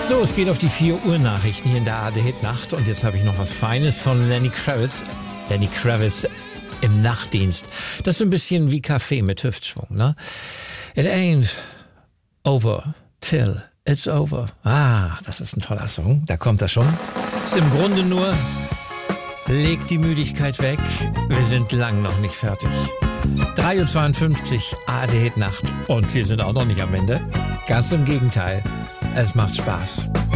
So, es geht auf die 4 Uhr Nachrichten hier in der ARD Nacht und jetzt habe ich noch was Feines von Lenny Kravitz. Lenny Kravitz im Nachtdienst. Das ist so ein bisschen wie Kaffee mit Hüftschwung, ne? It ain't over till it's over. Ah, das ist ein toller Song. Da kommt er schon. Ist im Grunde nur, leg die Müdigkeit weg. Wir sind lang noch nicht fertig. 3:52 Uhr ARD Nacht und wir sind auch noch nicht am Ende. Ganz im Gegenteil. Es macht Spaß.